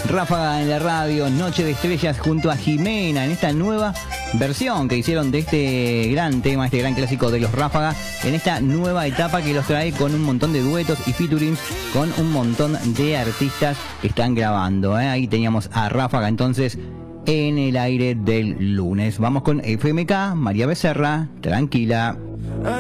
Ráfaga en la radio, Noche de Estrellas junto a Jimena en esta nueva versión que hicieron de este gran tema, este gran clásico de los Ráfaga, en esta nueva etapa que los trae con un montón de duetos y featurings con un montón de artistas que están grabando. Ahí teníamos a Ráfaga entonces en el aire del lunes. Vamos con FMK, María Becerra, Tranquila.